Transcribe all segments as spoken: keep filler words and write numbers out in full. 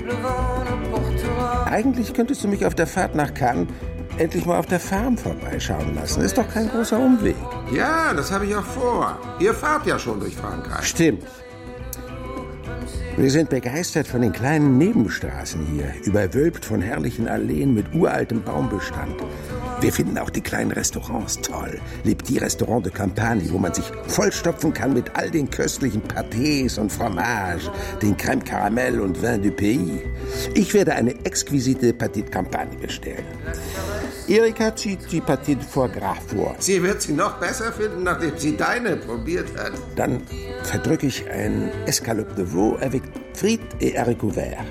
Eigentlich könntest du mich auf der Fahrt nach Cannes endlich mal auf der Farm vorbeischauen lassen. Ist doch kein großer Umweg. Ja, das habe ich auch vor. Ihr fahrt ja schon durch Frankreich. Stimmt. Wir sind begeistert von den kleinen Nebenstraßen hier, überwölbt von herrlichen Alleen mit uraltem Baumbestand. Wir finden auch die kleinen Restaurants toll. Les petits Restaurants de Campagne, wo man sich vollstopfen kann mit all den köstlichen Pâtés und Fromage, den Crème Caramel und Vin du Pays. Ich werde eine exquisite Petite Campagne bestellen. Erika zieht die Petite Foie Gras vor. Sie wird sie noch besser finden, nachdem sie deine probiert hat. Dann verdrücke ich ein Escalope de Veau avec frites et haricots verts.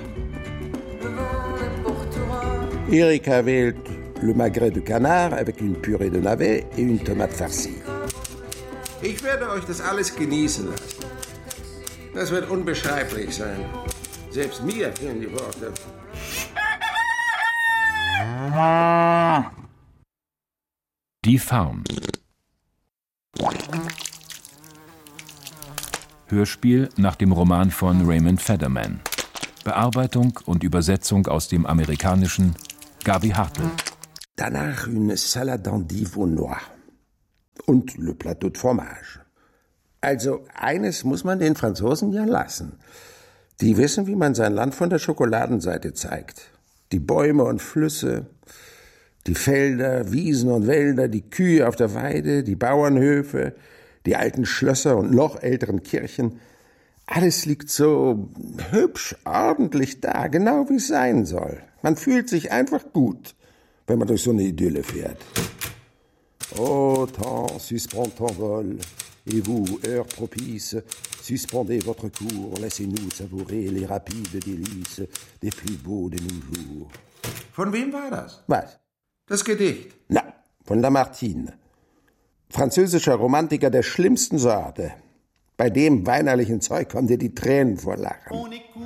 Erika wählt le magret de canard avec une purée de navet et une tomate farcie. Ich werde euch das alles genießen lassen. Das wird unbeschreiblich sein. Selbst mir fehlen die Worte. Die Farm. Hörspiel nach dem Roman von Raymond Federman. Bearbeitung und Übersetzung aus dem Amerikanischen Gabi Hartl. Danach une salade d'endive au noix. Und le plateau de fromage. Also eines muss man den Franzosen ja lassen. Die wissen, wie man sein Land von der Schokoladenseite zeigt. Die Bäume und Flüsse, die Felder, Wiesen und Wälder, die Kühe auf der Weide, die Bauernhöfe, die alten Schlösser und noch älteren Kirchen. Alles liegt so hübsch, ordentlich da, genau wie es sein soll. Man fühlt sich einfach gut, wenn man durch so eine Idylle fährt. Oh, temps, suspend ton vol, et vous, heure propice, suspendez votre cours, laissez-nous savourer les rapides délices des plus beaux de nos jours. Von wem war das? Was? Das Gedicht. Na, von Lamartine. Französischer Romantiker der schlimmsten Sorte. Bei dem weinerlichen Zeug kommen dir die Tränen vor Lachen.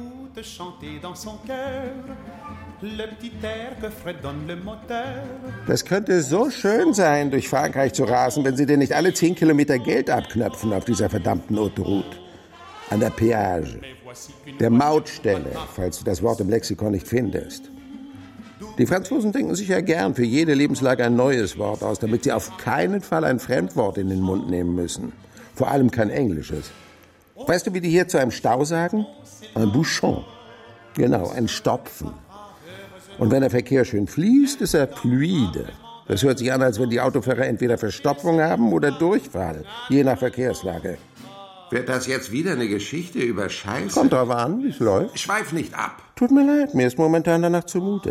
Das könnte so schön sein, durch Frankreich zu rasen, wenn sie dir nicht alle zehn Kilometer Geld abknöpfen auf dieser verdammten Autoroute. An der Peage. Der Mautstelle, falls du das Wort im Lexikon nicht findest. Die Franzosen denken sich ja gern für jede Lebenslage ein neues Wort aus, damit sie auf keinen Fall ein Fremdwort in den Mund nehmen müssen. Vor allem kein Englisches. Weißt du, wie die hier zu einem Stau sagen? Un bouchon. Genau, ein Stopfen. Und wenn der Verkehr schön fließt, ist er fluide. Das hört sich an, als wenn die Autofahrer entweder Verstopfung haben oder Durchfall, je nach Verkehrslage. Wird das jetzt wieder eine Geschichte über Scheiße? Kommt drauf an, wie es läuft. Schweif nicht ab. Tut mir leid, mir ist momentan danach zumute.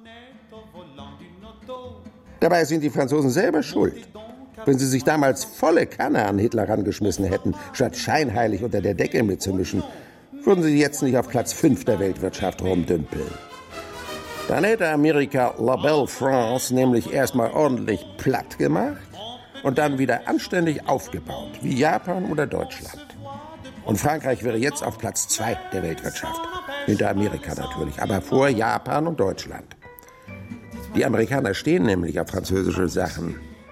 Dabei sind die Franzosen selber schuld. Wenn sie sich damals volle Kanne an Hitler rangeschmissen hätten, statt scheinheilig unter der Decke mitzumischen, würden sie jetzt nicht auf Platz fünf der Weltwirtschaft rumdümpeln. Dann hätte Amerika La Belle France nämlich erstmal ordentlich platt gemacht und dann wieder anständig aufgebaut, wie Japan oder Deutschland. Und Frankreich wäre jetzt auf Platz zwei der Weltwirtschaft. Hinter Amerika natürlich, aber vor Japan und Deutschland. Die Amerikaner stehen nämlich auf französische Sachen.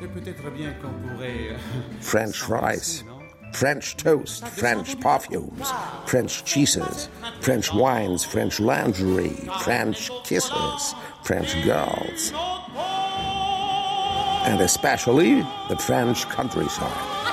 French fries, French toast, French perfumes, French cheeses, French wines, French lingerie, French kisses, French girls. And especially the French countryside.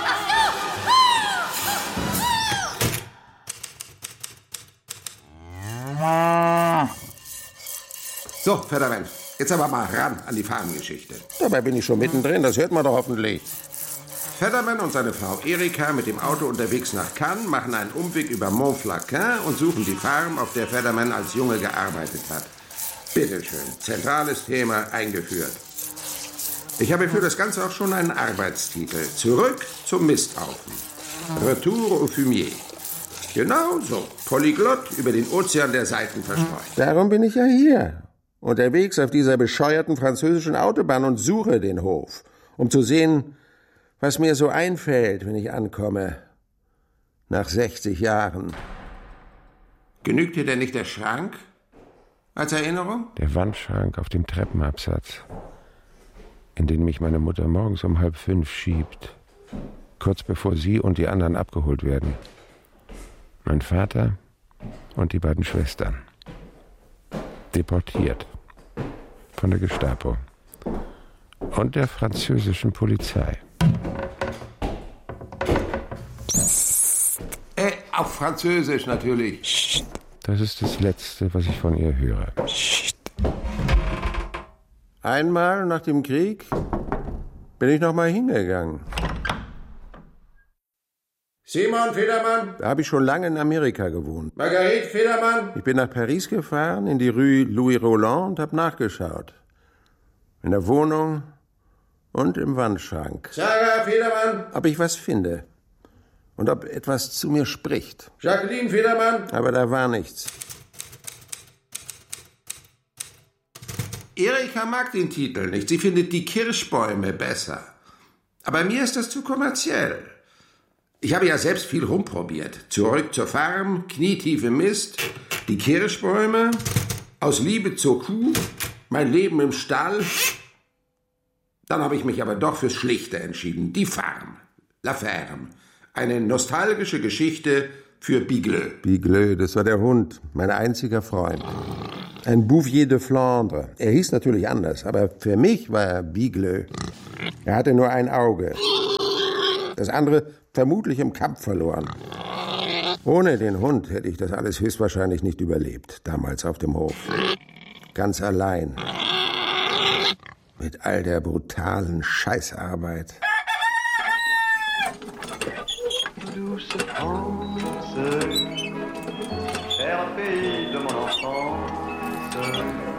So, Federman, jetzt aber mal ran an die Farmgeschichte. Dabei bin ich schon mittendrin, das hört man doch hoffentlich. Federman und seine Frau Erika mit dem Auto unterwegs nach Cannes, machen einen Umweg über Montflaquin und suchen die Farm, auf der Federman als Junge gearbeitet hat. Bitteschön, zentrales Thema eingeführt. Ich habe für das Ganze auch schon einen Arbeitstitel. Zurück zum Misthaufen. Retour au fumier. Genau so. Polyglott über den Ozean der Seiten verstreut. Darum bin ich ja hier. Unterwegs auf dieser bescheuerten französischen Autobahn und suche den Hof, um zu sehen, was mir so einfällt, wenn ich ankomme. Nach sechzig Jahren. Genügt dir denn nicht der Schrank als Erinnerung? Der Wandschrank auf dem Treppenabsatz, in den mich meine Mutter morgens um halb fünf schiebt, kurz bevor sie und die anderen abgeholt werden. Mein Vater und die beiden Schwestern. Deportiert. Von der Gestapo. Und der französischen Polizei. Äh, auf Französisch natürlich. Das ist das Letzte, was ich von ihr höre. Einmal nach dem Krieg bin ich noch mal hingegangen. Simon Federmann? Da habe ich schon lange in Amerika gewohnt. Marguerite Federmann? Ich bin nach Paris gefahren, in die Rue Louis Roland und habe nachgeschaut. In der Wohnung und im Wandschrank. Sarah Federmann? Ob ich was finde. Und ob etwas zu mir spricht. Jacqueline Federmann? Aber da war nichts. Erika mag den Titel nicht. Sie findet die Kirschbäume besser. Aber mir ist das zu kommerziell. Ich habe ja selbst viel rumprobiert. Zurück zur Farm, knietief im Mist, die Kirschbäume, aus Liebe zur Kuh, mein Leben im Stall. Dann habe ich mich aber doch fürs Schlichte entschieden. Die Farm, La Ferme. Eine nostalgische Geschichte für Bigleux. Bigleux, das war der Hund, mein einziger Freund. Ein Bouvier de Flandre. Er hieß natürlich anders, aber für mich war er Bigleux. Er hatte nur ein Auge. Das andere vermutlich im Kampf verloren. Ohne den Hund hätte ich das alles höchstwahrscheinlich nicht überlebt, damals auf dem Hof. Ganz allein. Mit all der brutalen Scheißarbeit. Douce France, cher pays de mon enfance,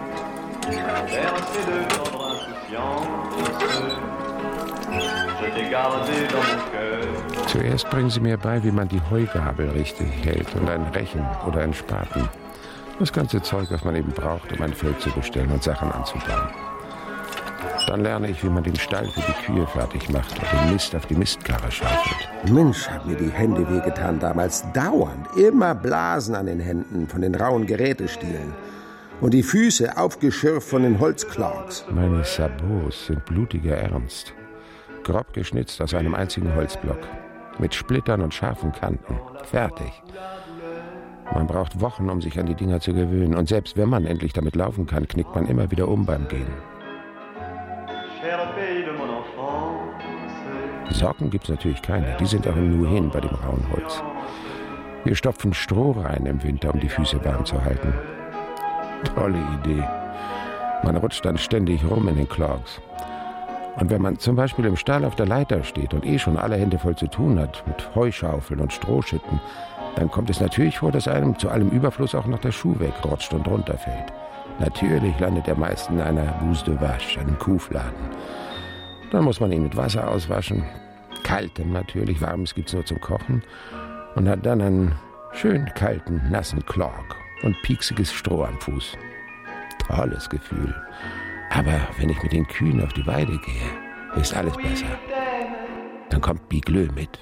bercé de tendre insouciance, je t'ai gardé dans mon cœur. Zuerst bringen sie mir bei, wie man die Heugabel richtig hält und einen Rechen oder einen Spaten. Das ganze Zeug, was man eben braucht, um ein Feld zu bestellen und Sachen anzubauen. Dann lerne ich, wie man den Stall für die Kühe fertig macht und den Mist auf die Mistkarre schaufelt. Mensch, hat mir die Hände wehgetan damals. Dauernd. Immer Blasen an den Händen von den rauen Gerätestielen. Und die Füße aufgeschürft von den Holzclogs. Meine Sabots sind blutiger Ernst. Grob geschnitzt aus einem einzigen Holzblock. Mit Splittern und scharfen Kanten. Fertig. Man braucht Wochen, um sich an die Dinger zu gewöhnen. Und selbst wenn man endlich damit laufen kann, knickt man immer wieder um beim Gehen. Socken gibt's natürlich keine. Die sind auch im Nu hin bei dem rauen Holz. Wir stopfen Stroh rein im Winter, um die Füße warm zu halten. Tolle Idee. Man rutscht dann ständig rum in den Clogs. Und wenn man zum Beispiel im Stall auf der Leiter steht und eh schon alle Hände voll zu tun hat, mit Heuschaufeln und Strohschütten, dann kommt es natürlich vor, dass einem zu allem Überfluss auch noch der Schuh wegrutscht und runterfällt. Natürlich landet er meist in einer Bouse de Vache, einem Kuhfladen. Dann muss man ihn mit Wasser auswaschen. Kaltem natürlich, warmes gibt's nur zum Kochen. Und hat dann einen schön kalten, nassen Clog und pieksiges Stroh am Fuß. Tolles Gefühl. Aber wenn ich mit den Kühen auf die Weide gehe, ist alles besser. Dann kommt Bigleux mit.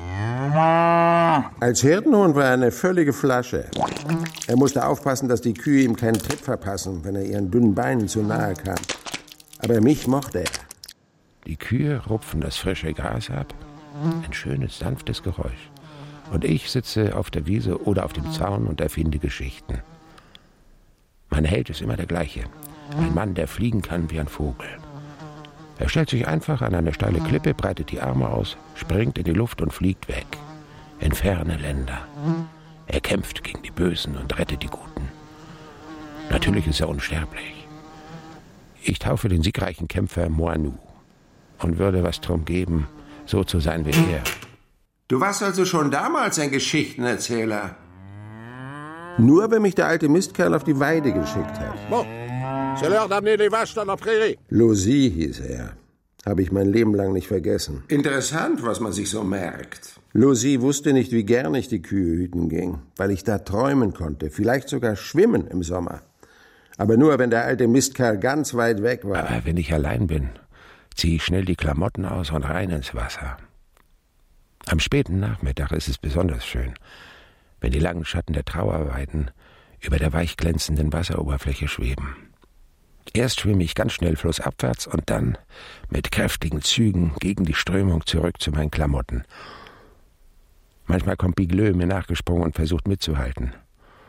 Als Hirtenhund war er eine völlige Flasche. Er musste aufpassen, dass die Kühe ihm keinen Tritt verpassen, wenn er ihren dünnen Beinen zu nahe kam. Aber mich mochte er. Die Kühe rupfen das frische Gras ab. Ein schönes, sanftes Geräusch. Und ich sitze auf der Wiese oder auf dem Zaun und erfinde Geschichten. Mein Held ist immer der gleiche. Ein Mann, der fliegen kann wie ein Vogel. Er stellt sich einfach an eine steile Klippe, breitet die Arme aus, springt in die Luft und fliegt weg. In ferne Länder. Er kämpft gegen die Bösen und rettet die Guten. Natürlich ist er unsterblich. Ich taufe den siegreichen Kämpfer Moinou und würde was drum geben, so zu sein wie er. Du warst also schon damals ein Geschichtenerzähler. Nur wenn mich der alte Mistkerl auf die Weide geschickt hat. Bon, c'est l'heure d'amener les vaches dans la prairie. Losi hieß er. Habe ich mein Leben lang nicht vergessen. Interessant, was man sich so merkt. Losi wusste nicht, wie gern ich die Kühe hüten ging, weil ich da träumen konnte, vielleicht sogar schwimmen im Sommer. Aber nur, wenn der alte Mistkerl ganz weit weg war. Aber wenn ich allein bin, ziehe ich schnell die Klamotten aus und rein ins Wasser. Am späten Nachmittag ist es besonders schön, wenn die langen Schatten der Trauerweiden über der weich glänzenden Wasseroberfläche schweben. Erst schwimme ich ganz schnell flussabwärts und dann mit kräftigen Zügen gegen die Strömung zurück zu meinen Klamotten. Manchmal kommt Bigleux mir nachgesprungen und versucht mitzuhalten.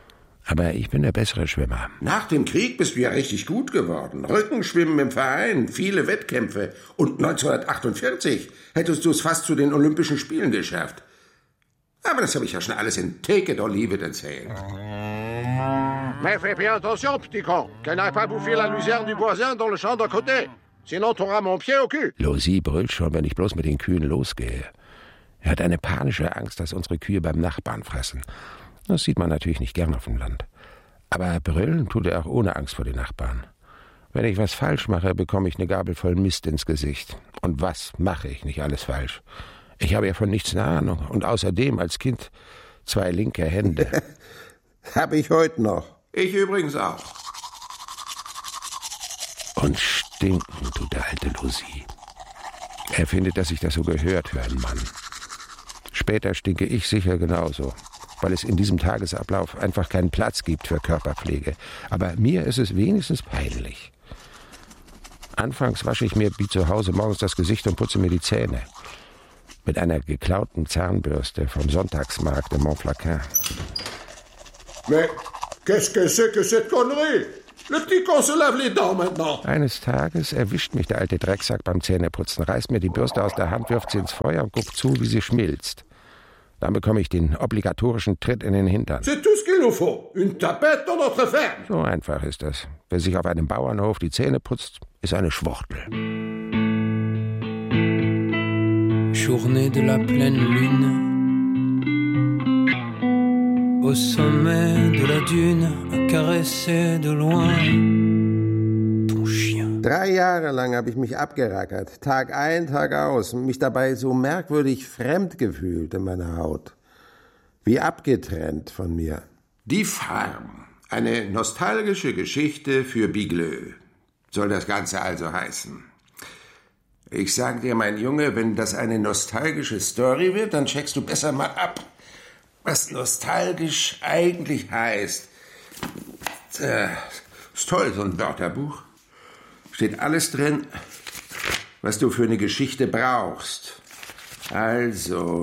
Aber ich bin der bessere Schwimmer. Nach dem Krieg bist du ja richtig gut geworden. Rückenschwimmen im Verein, viele Wettkämpfe. Und neunzehnhundertachtundvierzig hättest du es fast zu den Olympischen Spielen geschafft. Aber das habe ich ja schon alles in Take it or leave it erzählt. Mais fais bien attention, petit con, qu'elle n'aille pas bouffer la luzerne du voisin dans le champ d'à côté. Sinon t'auras mon pied au cul. Losi brüllt schon, wenn ich bloß mit den Kühen losgehe. Er hat eine panische Angst, dass unsere Kühe beim Nachbarn fressen. Das sieht man natürlich nicht gern auf dem Land. Aber brüllen tut er auch ohne Angst vor den Nachbarn. Wenn ich was falsch mache, bekomme ich eine Gabel voll Mist ins Gesicht. Und was mache ich nicht alles falsch? Ich habe ja von nichts eine Ahnung. Und außerdem als Kind zwei linke Hände. Hab ich heute noch. Ich übrigens auch. Und stinken tut der alte Losi. Er findet, dass sich das so gehört für einen Mann. Später stinke ich sicher genauso, weil es in diesem Tagesablauf einfach keinen Platz gibt für Körperpflege. Aber mir ist es wenigstens peinlich. Anfangs wasche ich mir wie zu Hause morgens das Gesicht und putze mir die Zähne. Mit einer geklauten Zahnbürste vom Sonntagsmarkt in Montflacin. Mais qu'est-ce que c'est que cette connerie? Le petit con se lave les dents maintenant. Eines Tages erwischt mich der alte Drecksack beim Zähneputzen, reißt mir die Bürste aus der Hand, wirft sie ins Feuer und guckt zu, wie sie schmilzt. Dann bekomme ich den obligatorischen Tritt in den Hintern. C'est tout ce qu'il nous faut. Une tapette dans notre ferme. So einfach ist das. Wer sich auf einem Bauernhof die Zähne putzt, ist eine Schwuchtel. Journée de la pleine lune. Au sommet de la dune, à caresser de loin ton chien. Drei Jahre lang habe ich mich abgerackert, Tag ein, Tag aus, und mich dabei so merkwürdig fremd gefühlt in meiner Haut. Wie abgetrennt von mir. Die Farm. Eine nostalgische Geschichte für Bigleux. Soll das Ganze also heißen. Ich sag dir, mein Junge, wenn das eine nostalgische Story wird, dann checkst du besser mal ab, was nostalgisch eigentlich heißt. Tja, ist toll, so ein Wörterbuch. Steht alles drin, was du für eine Geschichte brauchst. Also,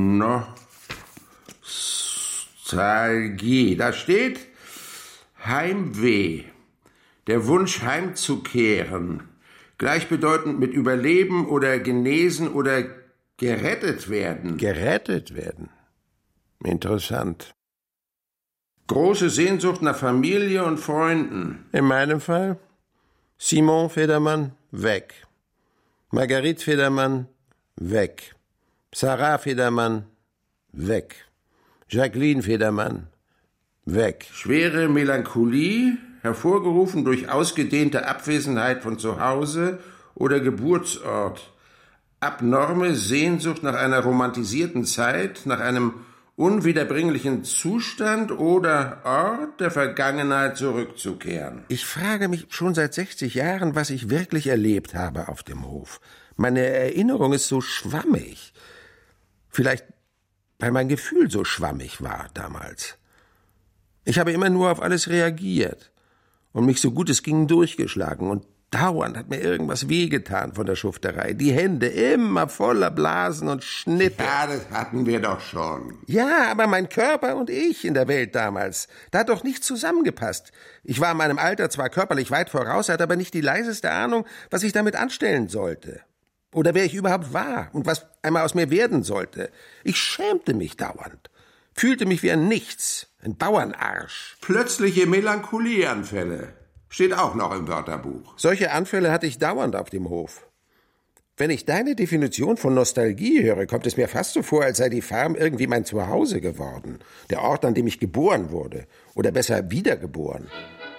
Nostalgie. Da steht Heimweh. Der Wunsch heimzukehren. Gleichbedeutend mit Überleben oder genesen oder gerettet werden. Gerettet werden? Interessant. Große Sehnsucht nach Familie und Freunden. In meinem Fall Simon Federmann, weg. Marguerite Federmann, weg. Sarah Federmann, weg. Jacqueline Federmann, weg. Schwere Melancholie, hervorgerufen durch ausgedehnte Abwesenheit von zu Hause oder Geburtsort. Abnorme Sehnsucht nach einer romantisierten Zeit, nach einem unwiederbringlichen Zustand oder Ort der Vergangenheit zurückzukehren. Ich frage mich schon seit sechzig Jahren, was ich wirklich erlebt habe auf dem Hof. Meine Erinnerung ist so schwammig. Vielleicht, weil mein Gefühl so schwammig war damals. Ich habe immer nur auf alles reagiert und mich so gut es ging durchgeschlagen und dauernd hat mir irgendwas wehgetan von der Schufterei. Die Hände immer voller Blasen und Schnitte. Ja, das hatten wir doch schon. Ja, aber mein Körper und ich in der Welt damals, da hat doch nichts zusammengepasst. Ich war in meinem Alter zwar körperlich weit voraus, hatte aber nicht die leiseste Ahnung, was ich damit anstellen sollte. Oder wer ich überhaupt war und was einmal aus mir werden sollte. Ich schämte mich dauernd. Fühlte mich wie ein Nichts, ein Bauernarsch. Plötzliche Melancholieanfälle. Steht auch noch im Wörterbuch. Solche Anfälle hatte ich dauernd auf dem Hof. Wenn ich deine Definition von Nostalgie höre, kommt es mir fast so vor, als sei die Farm irgendwie mein Zuhause geworden. Der Ort, an dem ich geboren wurde. Oder besser wiedergeboren.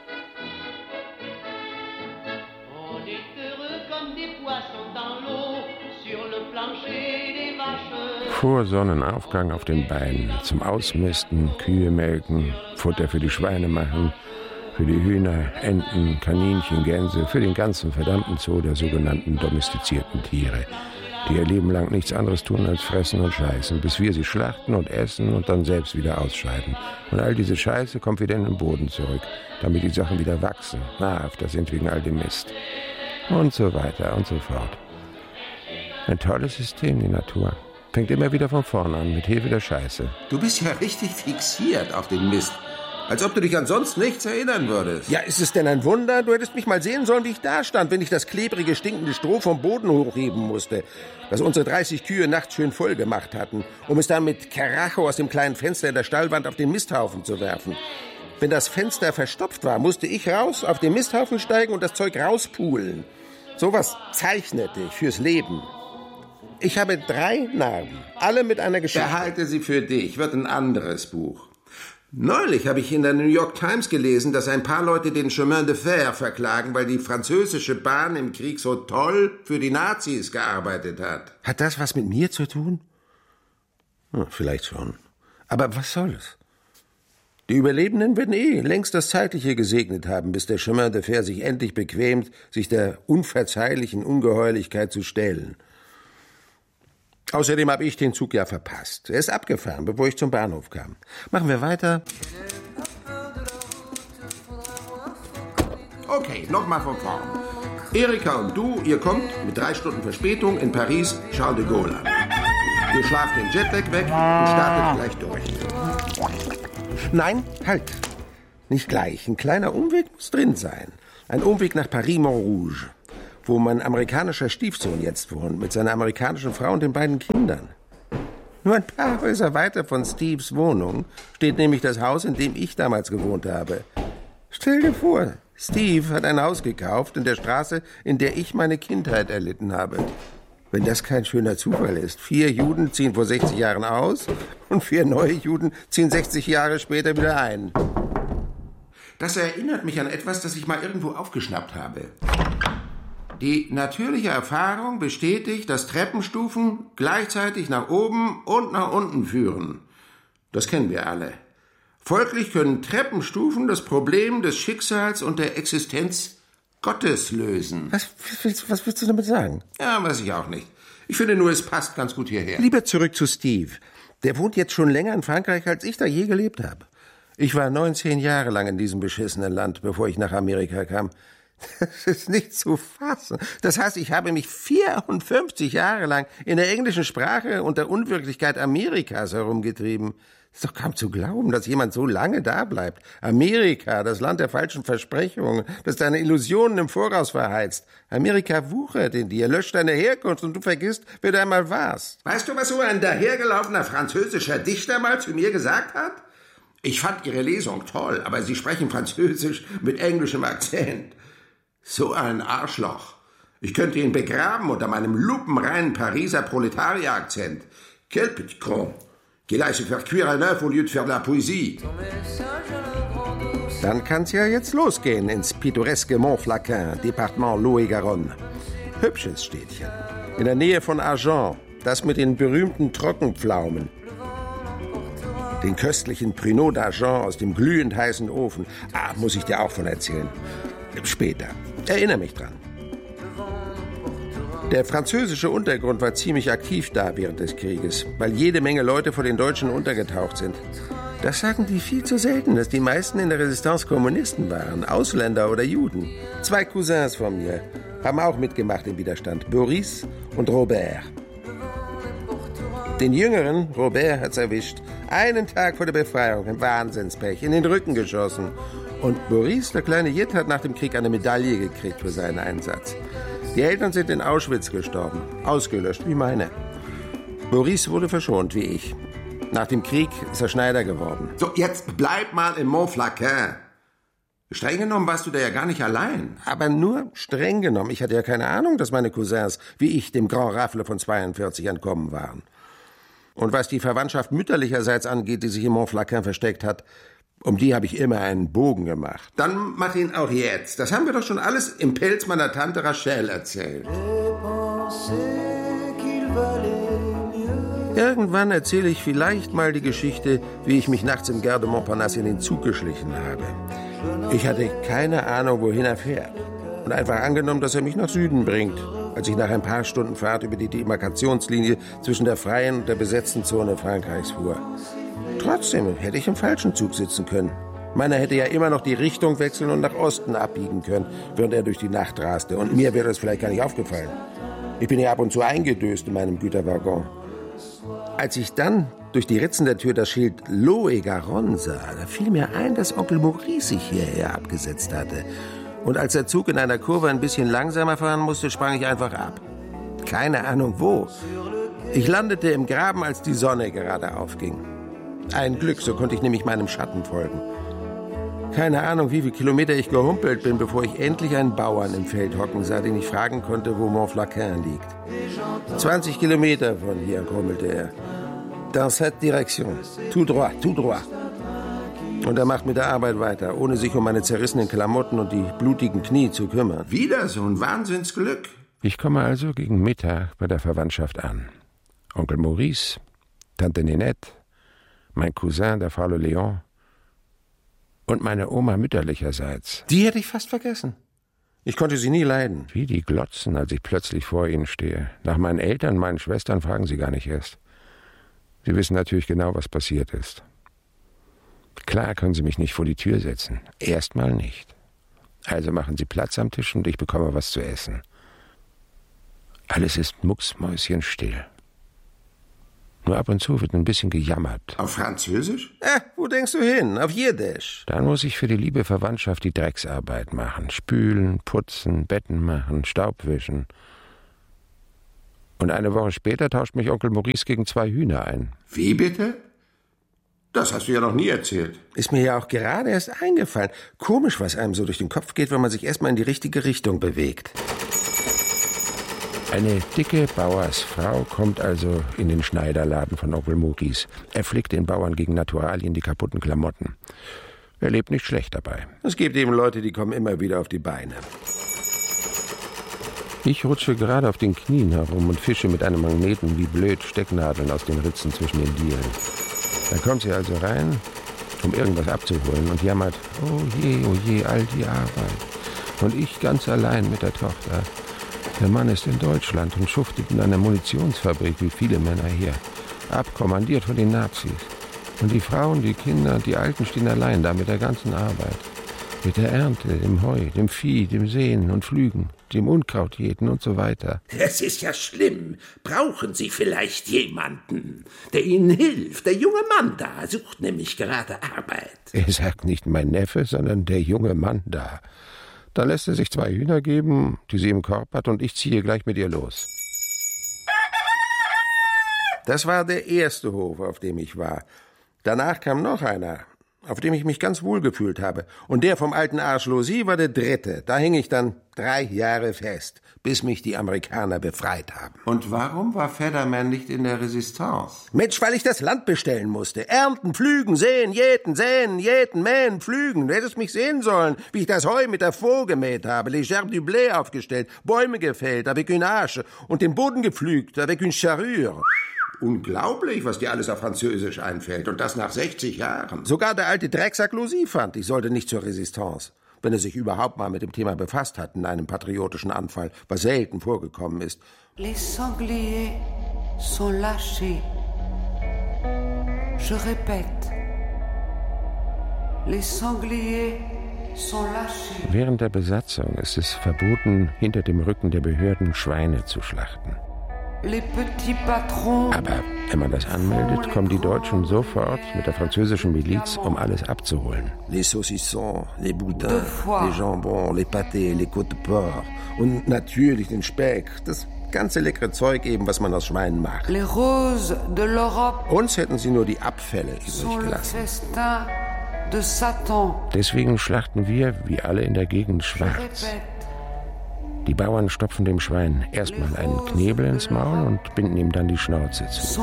Vor Sonnenaufgang auf den Beinen, zum Ausmisten, Kühe melken, Futter für die Schweine machen, für die Hühner, Enten, Kaninchen, Gänse, für den ganzen verdammten Zoo der sogenannten domestizierten Tiere, die ihr Leben lang nichts anderes tun als fressen und scheißen, bis wir sie schlachten und essen und dann selbst wieder ausscheiden. Und all diese Scheiße kommt wieder in den Boden zurück, damit die Sachen wieder wachsen, nahrhafter sind wegen all dem Mist. Und so weiter und so fort. Ein tolles System, die Natur. Fängt immer wieder von vorne an, mit Hilfe der Scheiße. Du bist ja richtig fixiert auf den Mist. Als ob du dich an sonst nichts erinnern würdest. Ja, ist es denn ein Wunder? Du hättest mich mal sehen sollen, wie ich da stand, wenn ich das klebrige, stinkende Stroh vom Boden hochheben musste, das unsere dreißig Kühe nachts schön voll gemacht hatten, um es dann mit Karacho aus dem kleinen Fenster in der Stallwand auf den Misthaufen zu werfen. Wenn das Fenster verstopft war, musste ich raus, auf den Misthaufen steigen und das Zeug rauspulen. Sowas zeichnete ich fürs Leben. Ich habe drei Narben, alle mit einer Geschichte. Behalte sie für dich, wird ein anderes Buch. Neulich habe ich in der New York Times gelesen, dass ein paar Leute den Chemin de Fer verklagen, weil die französische Bahn im Krieg so toll für die Nazis gearbeitet hat. Hat das was mit mir zu tun? Hm, vielleicht schon. Aber was soll's? Die Überlebenden werden eh längst das Zeitliche gesegnet haben, bis der Chemin de Fer sich endlich bequemt, sich der unverzeihlichen Ungeheuerlichkeit zu stellen. Außerdem habe ich den Zug ja verpasst. Er ist abgefahren, bevor ich zum Bahnhof kam. Machen wir weiter. Okay, nochmal von vorn. Erika und du, ihr kommt mit drei Stunden Verspätung in Paris Charles de Gaulle an. Ihr schlaft den Jetlag weg und startet gleich durch. Nein, halt. Nicht gleich. Ein kleiner Umweg muss drin sein. Ein Umweg nach Paris-Montrouge, wo mein amerikanischer Stiefsohn jetzt wohnt, mit seiner amerikanischen Frau und den beiden Kindern. Nur ein paar Häuser weiter von Steves Wohnung steht nämlich das Haus, in dem ich damals gewohnt habe. Stell dir vor, Steve hat ein Haus gekauft in der Straße, in der ich meine Kindheit erlitten habe. Wenn das kein schöner Zufall ist. Vier Juden ziehen vor sechzig Jahren aus und vier neue Juden ziehen sechzig Jahre später wieder ein. Das erinnert mich an etwas, das ich mal irgendwo aufgeschnappt habe. Die natürliche Erfahrung bestätigt, dass Treppenstufen gleichzeitig nach oben und nach unten führen. Das kennen wir alle. Folglich können Treppenstufen das Problem des Schicksals und der Existenz Gottes lösen. Was, was, was willst du damit sagen? Ja, weiß ich auch nicht. Ich finde nur, es passt ganz gut hierher. Lieber zurück zu Steve. Der wohnt jetzt schon länger in Frankreich, als ich da je gelebt habe. Ich war neunzehn Jahre lang in diesem beschissenen Land, bevor ich nach Amerika kam. Das ist nicht zu fassen. Das heißt, ich habe mich vierundfünfzig Jahre lang in der englischen Sprache und der Unwirklichkeit Amerikas herumgetrieben. Ist doch kaum zu glauben, dass jemand so lange da bleibt. Amerika, das Land der falschen Versprechungen, das deine Illusionen im Voraus verheizt. Amerika wuchert in dir, löscht deine Herkunft und du vergisst, wer du einmal warst. Weißt du, was so ein dahergelaufener französischer Dichter mal zu mir gesagt hat? Ich fand Ihre Lesung toll, aber Sie sprechen Französisch mit englischem Akzent. So ein Arschloch. Ich könnte ihn begraben unter meinem lupenreinen Pariser Proletarier-Akzent. Quel petit con. Qu'il aille se faire cuire un œuf au lieu de faire de la poésie. Dann kann's ja jetzt losgehen ins pittoreske Montflaquin, Departement Lot-et-Garonne. Hübsches Städtchen. In der Nähe von Agen, das mit den berühmten Trockenpflaumen. Den köstlichen Pruneau d'Argent aus dem glühend heißen Ofen. Ah, muss ich dir auch von erzählen. Später. Erinnere mich dran. Der französische Untergrund war ziemlich aktiv da während des Krieges, weil jede Menge Leute vor den Deutschen untergetaucht sind. Das sagen die viel zu selten, dass die meisten in der Resistance Kommunisten waren, Ausländer oder Juden. Zwei Cousins von mir haben auch mitgemacht im Widerstand, Boris und Robert. Den Jüngeren, Robert, hat's erwischt. Einen Tag vor der Befreiung, ein Wahnsinnspech, in den Rücken geschossen. Und Boris, der kleine Jit, hat nach dem Krieg eine Medaille gekriegt für seinen Einsatz. Die Eltern sind in Auschwitz gestorben, ausgelöscht wie meine. Boris wurde verschont, wie ich. Nach dem Krieg ist er Schneider geworden. So, jetzt bleib mal in Montflaquin. Streng genommen warst du da ja gar nicht allein. Aber nur streng genommen. Ich hatte ja keine Ahnung, dass meine Cousins, wie ich, dem Grand Rafle von zweiundvierzig entkommen waren. Und was die Verwandtschaft mütterlicherseits angeht, die sich in Montflaquin versteckt hat, um die habe ich immer einen Bogen gemacht. Dann mach ihn auch jetzt. Das haben wir doch schon alles im Pelz meiner Tante Rachel erzählt. Irgendwann erzähle ich vielleicht mal die Geschichte, wie ich mich nachts im Gare de Montparnasse in den Zug geschlichen habe. Ich hatte keine Ahnung, wohin er fährt. Und einfach angenommen, dass er mich nach Süden bringt, als ich nach ein paar Stunden Fahrt über die Demarkationslinie zwischen der freien und der besetzten Zone Frankreichs fuhr. Trotzdem hätte ich im falschen Zug sitzen können. Meiner hätte ja immer noch die Richtung wechseln und nach Osten abbiegen können, während er durch die Nacht raste. Und mir wäre das vielleicht gar nicht aufgefallen. Ich bin ja ab und zu eingedöst in meinem Güterwaggon. Als ich dann durch die Ritzen der Tür das Schild Loe Garonne sah, da fiel mir ein, dass Onkel Maurice sich hierher abgesetzt hatte. Und als der Zug in einer Kurve ein bisschen langsamer fahren musste, sprang ich einfach ab. Keine Ahnung wo. Ich landete im Graben, als die Sonne gerade aufging. Ein Glück, so konnte ich nämlich meinem Schatten folgen. Keine Ahnung, wie viele Kilometer ich gehumpelt bin, bevor ich endlich einen Bauern im Feld hocken sah, den ich fragen konnte, wo Montflaquin liegt. zwanzig Kilometer von hier, grummelte er. Dans cette direction. Tout droit, tout droit. Und er macht mit der Arbeit weiter, ohne sich um meine zerrissenen Klamotten und die blutigen Knie zu kümmern. Wieder so ein Wahnsinnsglück. Ich komme also gegen Mittag bei der Verwandtschaft an. Onkel Maurice, Tante Ninette, mein Cousin, der Frau Le Léon und meine Oma mütterlicherseits. Die hätte ich fast vergessen. Ich konnte sie nie leiden. Wie die glotzen, als ich plötzlich vor ihnen stehe. Nach meinen Eltern, meinen Schwestern fragen sie gar nicht erst. Sie wissen natürlich genau, was passiert ist. Klar können sie mich nicht vor die Tür setzen. Erstmal nicht. Also machen sie Platz am Tisch und ich bekomme was zu essen. Alles ist mucksmäuschenstill. Nur ab und zu wird ein bisschen gejammert. Auf Französisch? Äh, wo denkst du hin? Auf Jiddisch. Dann muss ich für die liebe Verwandtschaft die Drecksarbeit machen. Spülen, putzen, Betten machen, Staub wischen. Und eine Woche später tauscht mich Onkel Maurice gegen zwei Hühner ein. Wie bitte? Das hast du ja noch nie erzählt. Ist mir ja auch gerade erst eingefallen. Komisch, was einem so durch den Kopf geht, wenn man sich erstmal in die richtige Richtung bewegt. Eine dicke Bauersfrau kommt also in den Schneiderladen von Onkel Maurice. Er flickt den Bauern gegen Naturalien die kaputten Klamotten. Er lebt nicht schlecht dabei. Es gibt eben Leute, die kommen immer wieder auf die Beine. Ich rutsche gerade auf den Knien herum und fische mit einem Magneten wie blöd Stecknadeln aus den Ritzen zwischen den Dielen. Da kommt sie also rein, um irgendwas abzuholen und jammert, oh je, oh je, all die Arbeit. Und ich ganz allein mit der Tochter. Der Mann ist in Deutschland und schuftet in einer Munitionsfabrik wie viele Männer hier. Abkommandiert von den Nazis. Und die Frauen, die Kinder, die Alten stehen allein da mit der ganzen Arbeit. Mit der Ernte, dem Heu, dem Vieh, dem Säen und Pflügen, dem Unkraut jäten und so weiter. Es ist ja schlimm. Brauchen Sie vielleicht jemanden, der Ihnen hilft? Der junge Mann da sucht nämlich gerade Arbeit. Er sagt nicht mein Neffe, sondern der junge Mann da. Da lässt er sich zwei Hühner geben, die sie im Korb hat, und ich ziehe gleich mit ihr los. Das war der erste Hof, auf dem ich war. Danach kam noch einer, auf dem ich mich ganz wohl gefühlt habe. Und der vom alten Arsch Losi war der dritte. Da hing ich dann drei Jahre fest, bis mich die Amerikaner befreit haben. Und warum war Federman nicht in der Resistance? Mensch, weil ich das Land bestellen musste. Ernten, pflügen, säen, jäten, säen, jäten, mähen, pflügen. Du hättest mich sehen sollen, wie ich das Heu mit der Faux gemäht habe, les gerbes du blé aufgestellt, Bäume gefällt, avec une hache und den Boden gepflügt, avec une charrure. Unglaublich, was dir alles auf Französisch einfällt. Und das nach sechzig Jahren. Sogar der alte Drecksack Losi fand, ich sollte nicht zur Resistance. Wenn er sich überhaupt mal mit dem Thema befasst hat in einem patriotischen Anfall, was selten vorgekommen ist. Les sangliers sont lâchés. Je répète. Les sangliers sont lâchés. Während der Besatzung ist es verboten, hinter dem Rücken der Behörden Schweine zu schlachten. Aber wenn man das anmeldet, kommen die Deutschen sofort mit der französischen Miliz, um alles abzuholen. Les saucissons, les boudins, les jambons, les pâtés, les côtes de porc und natürlich den Speck. Das ganze leckere Zeug eben, was man aus Schweinen macht. Les roses de l'Europe. Uns hätten sie nur die Abfälle übrig gelassen. De Satan. Deswegen schlachten wir, wie alle in der Gegend, schwarz. Die Bauern stopfen dem Schwein erstmal einen Knebel ins Maul und binden ihm dann die Schnauze zu.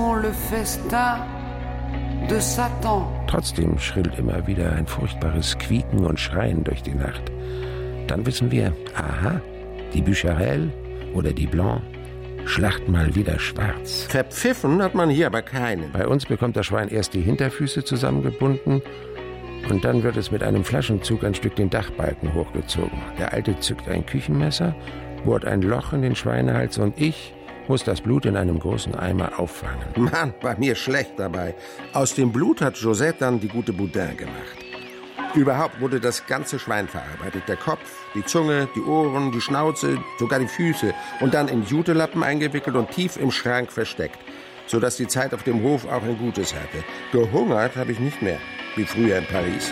Trotzdem schrillt immer wieder ein furchtbares Quieken und Schreien durch die Nacht. Dann wissen wir, aha, die Bücherelle oder die Blanc schlachten mal wieder schwarz. Verpfiffen hat man hier aber keinen. Bei uns bekommt das Schwein erst die Hinterfüße zusammengebunden und dann wird es mit einem Flaschenzug ein Stück den Dachbalken hochgezogen. Der Alte zückt ein Küchenmesser, bohrt ein Loch in den Schweinehals und ich muss das Blut in einem großen Eimer auffangen. Mann, bei mir schlecht dabei. Aus dem Blut hat Josette dann die gute Boudin gemacht. Überhaupt wurde das ganze Schwein verarbeitet. Der Kopf, die Zunge, die Ohren, die Schnauze, sogar die Füße. Und dann in Jutelappen eingewickelt und tief im Schrank versteckt. sodass die Zeit auf dem Hof auch ein Gutes hatte. Gehungert habe ich nicht mehr, wie früher in Paris.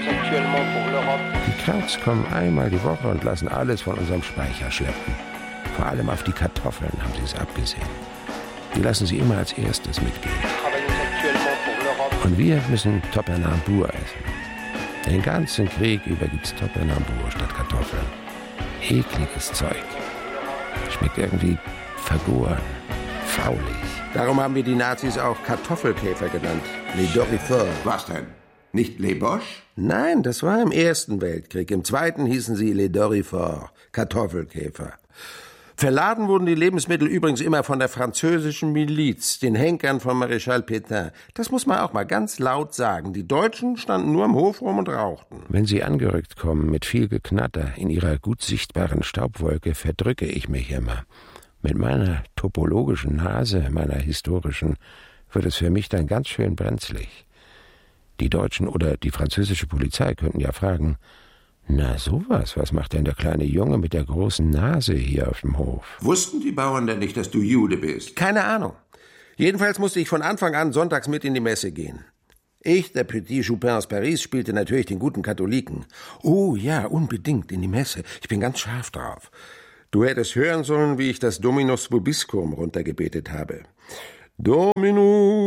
Die Kerls kommen einmal die Woche und lassen alles von unserem Speicher schleppen. Vor allem auf die Kartoffeln haben sie es abgesehen. Die lassen sie immer als erstes mitgehen. Und wir müssen Topinambour essen. Den ganzen Krieg über gibt's Topinambour statt Kartoffeln. Ekliges Zeug. Schmeckt irgendwie vergoren, faulig. Darum haben wir die Nazis auch Kartoffelkäfer genannt. Les Dorifores. Was denn? Nicht Les Boches? Nein, das war im Ersten Weltkrieg. Im Zweiten hießen sie Les Dorifores, Kartoffelkäfer. Verladen wurden die Lebensmittel übrigens immer von der französischen Miliz, den Henkern von Maréchal Pétain. Das muss man auch mal ganz laut sagen. Die Deutschen standen nur am Hof rum und rauchten. Wenn sie angerückt kommen mit viel Geknatter in ihrer gut sichtbaren Staubwolke, verdrücke ich mich immer. Mit meiner topologischen Nase, meiner historischen, wird es für mich dann ganz schön brenzlig. Die Deutschen oder die französische Polizei könnten ja fragen, na sowas, was macht denn der kleine Junge mit der großen Nase hier auf dem Hof? Wussten die Bauern denn nicht, dass du Jude bist? Keine Ahnung. Jedenfalls musste ich von Anfang an sonntags mit in die Messe gehen. Ich, der Petit Chupin aus Paris, spielte natürlich den guten Katholiken. Oh ja, unbedingt in die Messe. Ich bin ganz scharf drauf. Du hättest hören sollen, wie ich das Dominus Vobiscum runtergebetet habe. Dominus